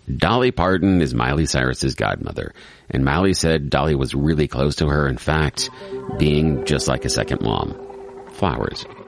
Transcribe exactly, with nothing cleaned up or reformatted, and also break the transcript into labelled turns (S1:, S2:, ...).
S1: Dolly Parton is Miley Cyrus's godmother, and Miley said Dolly was really close to her, in fact, being just like a second mom. Flowers.